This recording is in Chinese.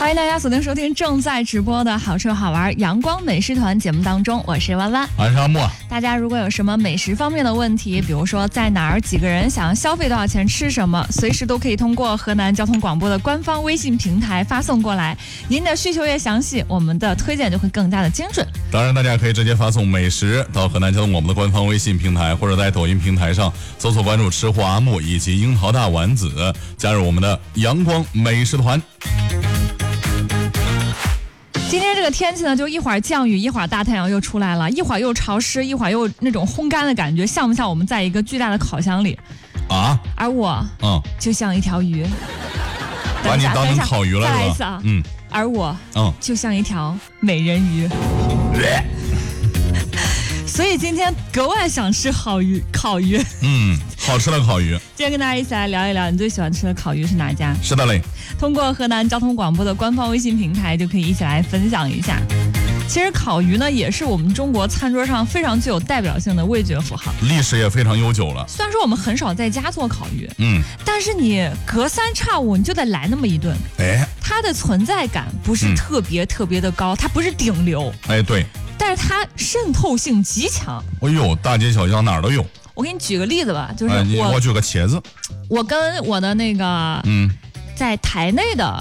欢迎大家锁定收听正在直播的好吃好玩阳光美食团节目当中，我是弯弯， 我是阿莫。 大家如果有什么美食方面的问题，比如说在哪儿几个人想要消费多少钱吃什么，随时都可以通过河南交通广播的官方微信平台发送过来。您的需求越详细，我们的推荐就会更加的精准。 当然大家可以直接发送美食到河南交通广播的官方微信平台，或者在抖音平台上搜索关注吃货阿莫以及樱桃大丸子，加入我们的阳光美食团。 今天这个天气呢，就一会儿降雨，一会儿大太阳又出来了，一会儿又潮湿，一会儿又那种烘干的感觉，像不像我们在一个巨大的烤箱里啊？ 而我就像一条鱼， 把你当成烤鱼了再来一次是吧？ 啊！而我就像一条美人鱼。所以今天格外想吃烤鱼。 好吃的烤鱼。 今天跟大家一起来聊一聊，你最喜欢吃的烤鱼是哪家？ 是的嘞。 通过河南交通广播的官方微信平台就可以一起来分享一下。其实烤鱼呢，也是我们中国餐桌上非常具有代表性的味觉符号， 历史也非常悠久了。 虽然说我们很少在家做烤鱼，但是你隔三差五你就得来那么一顿。它的存在感不是特别的高，它不是顶流。 对。 但是它渗透性极强。 哎呦，大街小巷哪儿都有。 我给你举个例子吧，就是我举个茄子。 我跟我的那个在台内的